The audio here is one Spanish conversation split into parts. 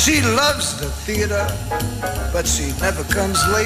She loves the theater, but she never comes late.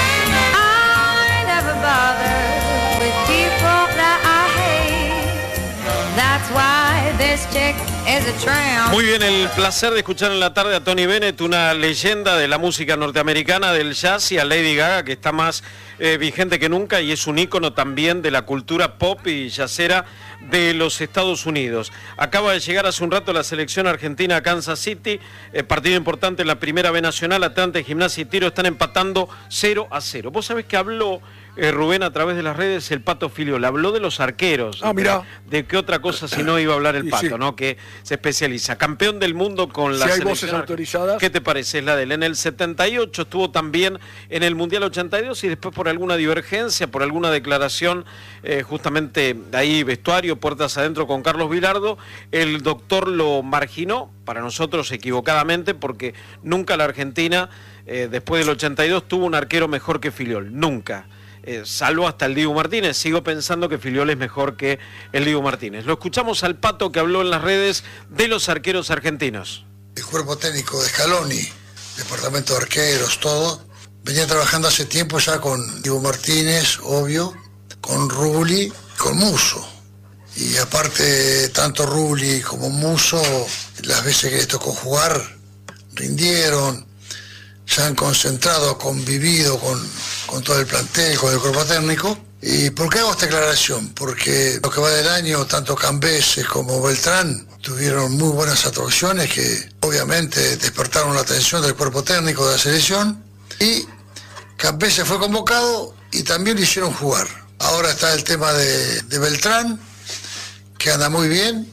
I never bother with people that I hate. That's why this chick is a tramp. Muy bien, el placer de escuchar en la tarde a Tony Bennett, una leyenda de la música norteamericana, del jazz, y a Lady Gaga, que está más vigente que nunca y es un ícono también de la cultura pop y jazzera de los Estados Unidos. Acaba de llegar hace un rato la selección argentina a Kansas City, partido importante en la Primera B Nacional. Atlante, Gimnasia y Tiro están empatando 0-0. Vos sabés que habló Rubén a través de las redes el Pato Filiol, habló de los arqueros. Ah, mirá. De qué otra cosa si no iba a hablar el Pato, sí, ¿no? Que se especializa. Campeón del mundo con la si hay selección. voces autorizadas. ¿Qué te parece? Es la de él. En el 78 estuvo también en el Mundial 82 y después por alguna divergencia, por alguna declaración, justamente ahí vestuario, puertas adentro con Carlos Vilardo, el doctor lo marginó, para nosotros equivocadamente, porque nunca la Argentina, después del 82, tuvo un arquero mejor que Filiol. Nunca. Salvo hasta el Dibu Martínez. Sigo pensando que Filiol es mejor que el Dibu Martínez. Lo escuchamos al Pato, que habló en las redes de los arqueros argentinos. El cuerpo técnico de Scaloni, departamento de arqueros, todo, venía trabajando hace tiempo ya con Dibu Martínez, obvio, con Rulli, con Musso. Y aparte, tanto Rulli como Musso, las veces que les tocó jugar, rindieron, se han concentrado, convivido con todo el plantel, con el cuerpo técnico. ¿Y por qué hago esta aclaración? Porque lo que va del año, tanto Cambeses como Beltrán tuvieron muy buenas actuaciones que obviamente despertaron la atención del cuerpo técnico de la selección, y Cambeses fue convocado y también lo hicieron jugar. Ahora está el tema de Beltrán, que anda muy bien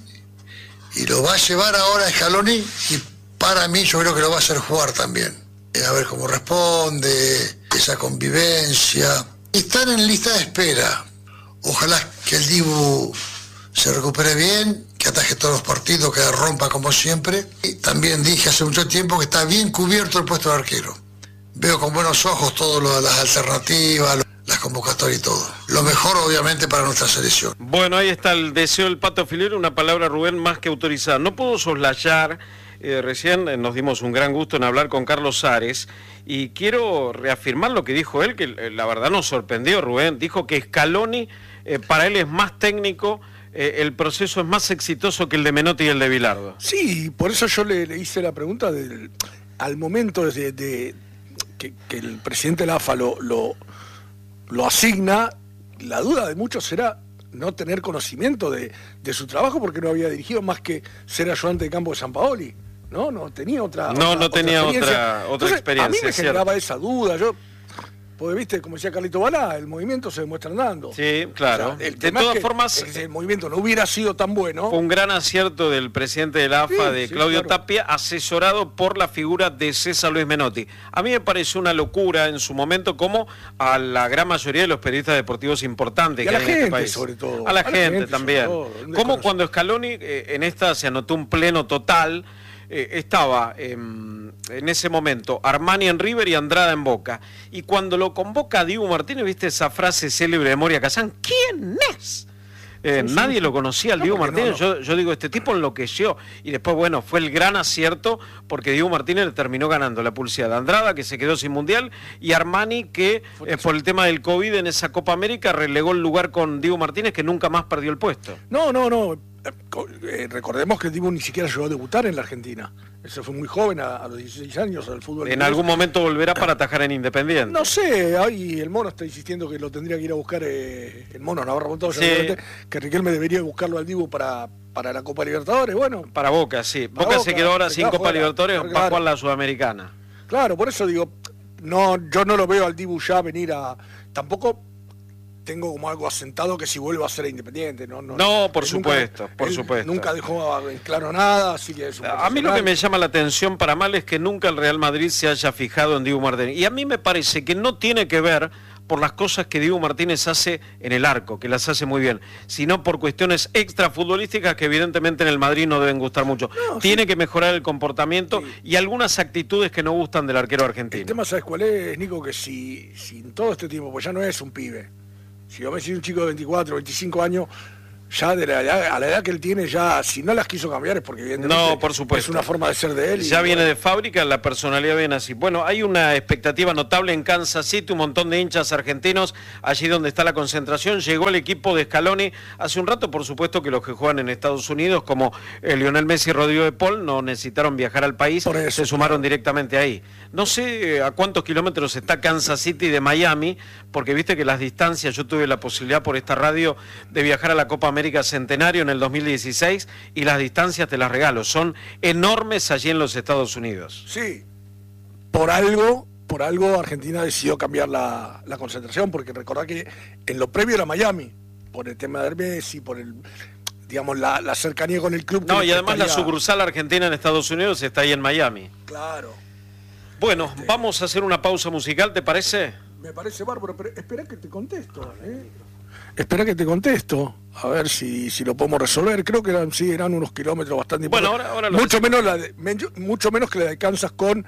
y lo va a llevar ahora a Scaloni, y para mí yo creo que lo va a hacer jugar también. A ver cómo responde, esa convivencia. Están en lista de espera. Ojalá que el Dibu se recupere bien, que ataje todos los partidos, que rompa como siempre. Y también dije hace mucho tiempo que está bien cubierto el puesto de arquero. Veo con buenos ojos todas las alternativas, las convocatorias y todo. Lo mejor, obviamente, para nuestra selección. Bueno, ahí está el deseo del Pato Filiol, una palabra, Rubén, más que autorizada. No puedo soslayar. Recién nos dimos un gran gusto en hablar con Carlos Sares y quiero reafirmar lo que dijo él, que la verdad nos sorprendió, Rubén. Dijo que Scaloni, para él es más técnico, el proceso es más exitoso que el de Menotti y el de Vilardo. Sí, por eso yo le hice la pregunta al momento que el presidente de la AFA lo asigna. La duda de muchos será no tener conocimiento de su trabajo, porque no había dirigido más que ser ayudante de campo de Sampaoli. No tenía otra experiencia. A mí me generaba esa duda. Porque, viste, como decía Carlito Balá, el movimiento se demuestra andando. Sí, claro. O sea, de todas formas, el movimiento no hubiera sido tan bueno. Fue un gran acierto del presidente de la AFA, de Claudio Tapia, asesorado por la figura de César Luis Menotti. A mí me pareció una locura en su momento, como a la gran mayoría de los periodistas deportivos importantes que hay en este país. Sobre todo. A la gente también. Como cuando Scaloni en esta se anotó un pleno total. Estaba en ese momento Armani en River y Andrada en Boca, y cuando lo convoca a Dibu Martínez, viste esa frase célebre de Moria Kazán, ¿quién es? Nadie lo conocía al Dibu Martínez. Yo digo, este tipo enloqueció, y después, bueno, fue el gran acierto, porque Dibu Martínez le terminó ganando la pulseada a Andrada, que se quedó sin mundial, y Armani, que por el tema del COVID en esa Copa América relegó el lugar con Dibu Martínez, que nunca más perdió el puesto. No. Recordemos que el Dibu ni siquiera llegó a debutar en la Argentina. Eso fue muy joven, a los 16 años, al fútbol. En algún momento volverá para atajar en Independiente. No sé, ahí el Mono está insistiendo que lo tendría que ir a buscar, el Mono Navarro Montado, sí, que Riquelme debería buscarlo al Dibu para la Copa Libertadores. Bueno, para Boca, sí. Boca se quedó ahora sin Copa Libertadores, va a jugar la Sudamericana. Claro, por eso digo, yo no lo veo al Dibu ya venir a... Tampoco tengo como algo asentado que si vuelve a ser Independiente. No, por supuesto. Nunca dejó en claro nada, así que es a mí lo que me llama la atención para mal es que nunca el Real Madrid se haya fijado en Dibu Martínez. Y a mí me parece que no tiene que ver por las cosas que Dibu Martínez hace en el arco, que las hace muy bien, sino por cuestiones extrafutbolísticas que evidentemente en el Madrid no deben gustar mucho. Tiene que mejorar el comportamiento y algunas actitudes que no gustan del arquero argentino. El tema, ¿sabes cuál es, Nico? Que si en todo este tiempo, pues ya no es un pibe. Si yo me decís un chico de 24, 25 años, ya a la edad que él tiene, ya si no las quiso cambiar es porque evidentemente No, por supuesto. es una forma de ser de él. Ya viene de fábrica, la personalidad viene así. Bueno, hay una expectativa notable en Kansas City, un montón de hinchas argentinos, allí donde está la concentración. Llegó el equipo de Scaloni hace un rato, por supuesto que los que juegan en Estados Unidos, como Lionel Messi y Rodrigo de Paul, no necesitaron viajar al país, Por eso, se sumaron directamente ahí. No sé a cuántos kilómetros está Kansas City de Miami, porque viste que las distancias, yo tuve la posibilidad por esta radio de viajar a la Copa América Centenario en el 2016 y las distancias te las regalo, son enormes allí en los Estados Unidos. Sí, por algo Argentina decidió cambiar la concentración, porque recordá que en lo previo era Miami, por el tema de Messi, por el, digamos, la cercanía con el club. No, y además la sucursal argentina en Estados Unidos está ahí en Miami. Claro. Bueno, vamos a hacer una pausa musical, ¿te parece? Me parece bárbaro, pero espera que te contesto. Espera que te contesto, a ver si lo podemos resolver. Creo que eran unos kilómetros bastante bueno, importantes. ahora lo mucho menos que la de Kansas con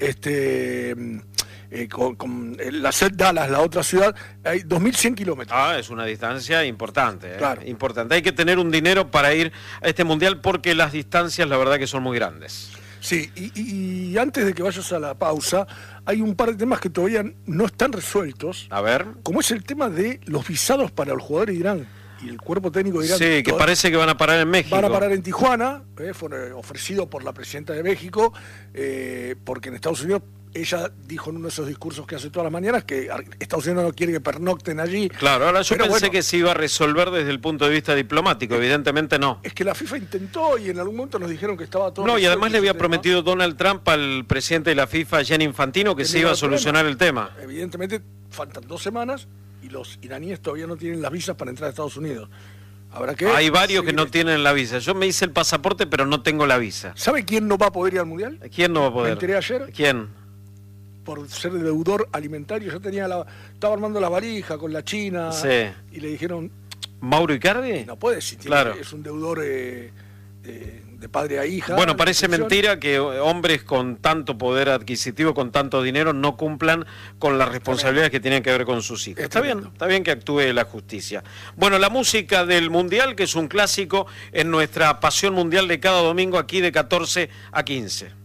la Set Dallas, la otra ciudad, hay 2.100 kilómetros. Ah, es una distancia importante, Claro. Importante. Hay que tener un dinero para ir a este mundial porque las distancias, la verdad, que son muy grandes. Sí, y antes de que vayas a la pausa, hay un par de temas que todavía no están resueltos, A ver. como es el tema de los visados para los jugadores de Irán y el cuerpo técnico de Irán. Sí, que parece que van a parar en México. Van a parar en Tijuana, fue ofrecido por la presidenta de México, porque en Estados Unidos ella dijo en uno de esos discursos que hace todas las mañanas que Estados Unidos no quiere que pernocten allí. Claro, ahora yo Pero pensé bueno, que se iba a resolver desde el punto de vista diplomático, evidentemente no. es que la FIFA intentó y en algún momento nos dijeron que estaba todo No, y resuelto además le ese había tema. prometido Donald Trump al presidente de la FIFA, Gianni Infantino, que Ese se iba a era el solucionar el tema. Evidentemente faltan 2 semanas y los iraníes todavía no tienen las visas para entrar a Estados Unidos. Habrá que Hay varios que seguir. no tienen la visa. Yo me hice el pasaporte, pero no tengo la visa. ¿Sabe quién no va a poder ir al Mundial? ¿Quién no va a Me poder? enteré ayer. ¿Quién? Por ser deudor alimentario. Yo estaba armando la valija con la China Sí. y le dijeron, ¿Mauro Icardi? no puede, si tiene- Claro. es un deudor de padre a hija. Bueno, parece Atención. mentira que hombres con tanto poder adquisitivo, con tanto dinero, no cumplan con las responsabilidades que tienen que ver con sus hijos. Es Está bien, tremendo. está bien que actúe la justicia. Bueno, la música del Mundial, que es un clásico en nuestra pasión mundial de cada domingo aquí de 14 a 15.